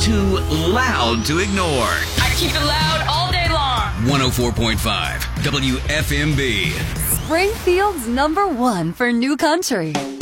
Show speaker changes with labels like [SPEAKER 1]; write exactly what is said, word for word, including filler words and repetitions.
[SPEAKER 1] too loud to ignore.
[SPEAKER 2] I keep it loud all day long.
[SPEAKER 1] one oh four point five W F M B.
[SPEAKER 3] Springfield's number one for new country.